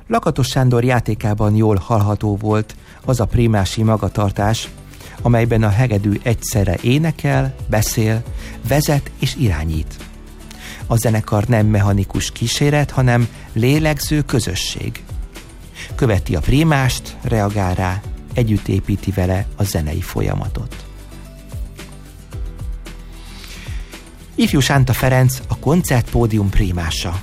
Lakatos Sándor játékában jól hallható volt az a primási magatartás, amelyben a hegedű egyszerre énekel, beszél, vezet és irányít. A zenekar nem mechanikus kíséret, hanem lélegző közösség. Követi a primást, reagál rá, együtt építi vele a zenei folyamatot. Ifjú Sánta Ferenc a koncertpódium primása.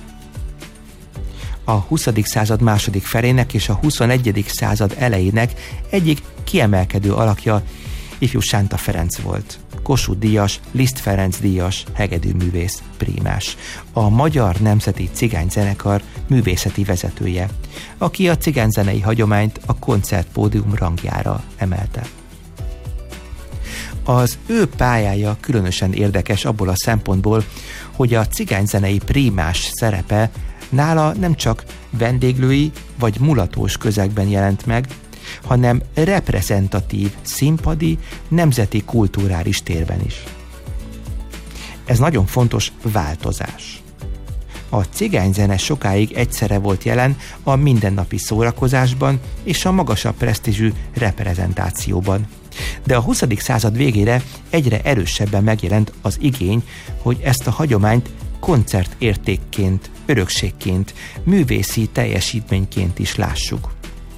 A 20. század második felének és a 21. század elejének egyik kiemelkedő alakja Ifjú Sánta Ferenc volt. Kossuth Díjas, Liszt Ferenc díjas hegedűművész primás, a Magyar Nemzeti Cigányzenekar művészeti vezetője, aki a cigányzenei hagyományt a koncertpódium rangjára emelte. Az ő pályája különösen érdekes abból a szempontból, hogy a cigányzenei primás szerepe nála nem csak vendéglői vagy mulatós közegben jelent meg, hanem reprezentatív, színpadi, nemzeti kulturális térben is. Ez nagyon fontos változás. A cigányzene sokáig egyszerre volt jelen a mindennapi szórakozásban és a magasabb presztízsű reprezentációban. De a 20. század végére egyre erősebben megjelent az igény, hogy ezt a hagyományt koncertértékként, örökségként, művészi teljesítményként is lássuk.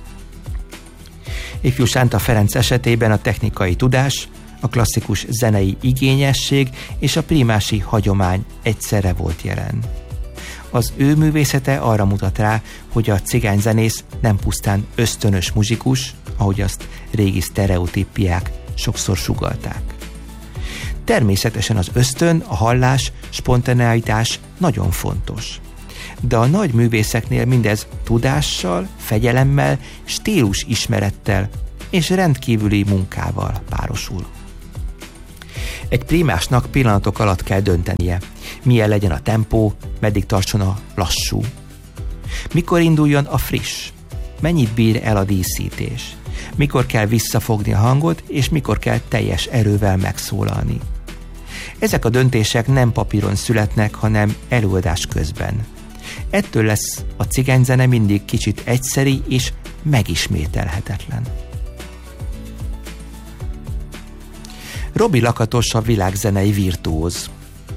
Ifjú Sánta Ferenc esetében a technikai tudás, a klasszikus zenei igényesség és a primási hagyomány egyszerre volt jelen. Az ő művészete arra mutat rá, hogy a cigányzenész nem pusztán ösztönös muzsikus, ahogy azt régi sztereotípiák sokszor sugallták. Természetesen az ösztön, a hallás, spontaneitás nagyon fontos. De a nagy művészeknél mindez tudással, fegyelemmel, stílusismerettel és rendkívüli munkával párosul. Egy primásnak pillanatok alatt kell döntenie, milyen legyen a tempó, meddig tartson a lassú. Mikor induljon a friss, mennyit bír el a díszítés, mikor kell visszafogni a hangot, és mikor kell teljes erővel megszólalni. Ezek a döntések nem papíron születnek, hanem előadás közben. Ettől lesz a cigányzene mindig kicsit egyszeri és megismételhetetlen. Robi Lakatos a világzenei virtuóz.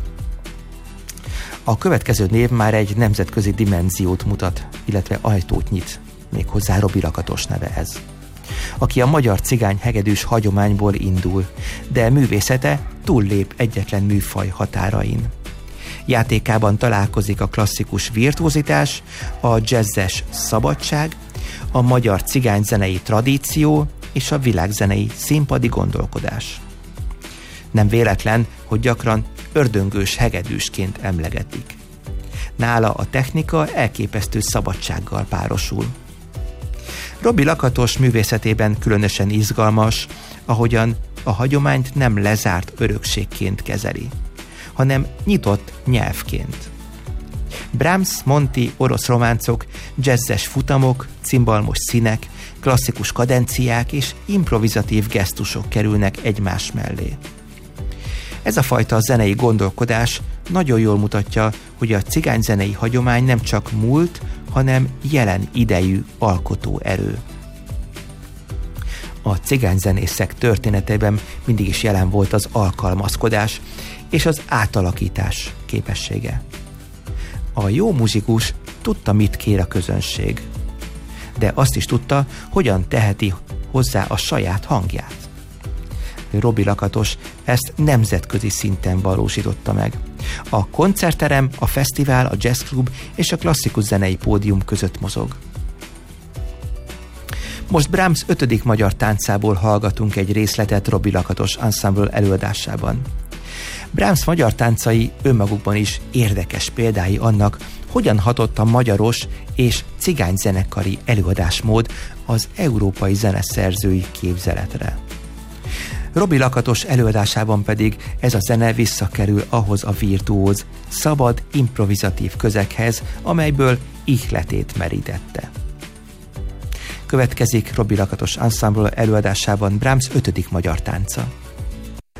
A következő név már egy nemzetközi dimenziót mutat, illetve ajtót nyit, méghozzá Robi Lakatos neve ez, aki a magyar cigány hegedűs hagyományból indul, de művészete túllép egyetlen műfaj határain. Játékában találkozik a klasszikus virtuózitás, a jazzes szabadság, a magyar cigányzenei tradíció és a világzenei színpadi gondolkodás. Nem véletlen, hogy gyakran ördöngős hegedűsként emlegetik. Nála a technika elképesztő szabadsággal párosul. Robi Lakatos művészetében különösen izgalmas, ahogyan a hagyományt nem lezárt örökségként kezeli, hanem nyitott nyelvként. Brahms, Monti, orosz románcok, jazzes futamok, cimbalmos színek, klasszikus kadenciák és improvizatív gesztusok kerülnek egymás mellé. Ez a fajta zenei gondolkodás nagyon jól mutatja, hogy a cigányzenei hagyomány nem csak múlt, hanem jelen idejű alkotó erő. A cigányzenészek történetében mindig is jelen volt az alkalmazkodás és az átalakítás képessége. A jó muzsikus tudta, mit kér a közönség, de azt is tudta, hogyan teheti hozzá a saját hangját. Robi Lakatos ezt nemzetközi szinten valósította meg. A koncertterem, a fesztivál, a jazzklub és a klasszikus zenei pódium között mozog. Most Brahms 5. magyar táncából hallgatunk egy részletet Robi Lakatos ensemble előadásában. Brahms magyar táncai önmagukban is érdekes példái annak, hogyan hatott a magyaros és cigányzenekari előadásmód az európai zeneszerzői képzeletre. Robi Lakatos előadásában pedig ez a zene visszakerül ahhoz a virtuóz, szabad, improvizatív közeghez, amelyből ihletét merítette. Következik Robi Lakatos ensemble előadásában Brahms 5. magyar tánca.